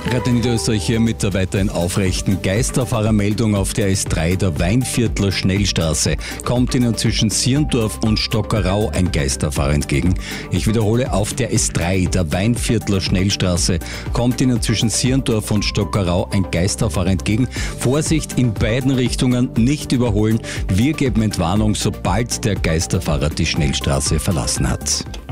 Radio Niederösterreich hier mit der weiteren aufrechten Geisterfahrermeldung auf der S3 der Weinviertler Schnellstraße. Kommt Ihnen zwischen Sierndorf und Stockerau ein Geisterfahrer entgegen. Ich wiederhole, auf der S3 der Weinviertler Schnellstraße kommt Ihnen zwischen Sierndorf und Stockerau ein Geisterfahrer entgegen. Vorsicht, in beiden Richtungen, nicht überholen. Wir geben Entwarnung, sobald der Geisterfahrer die Schnellstraße verlassen hat.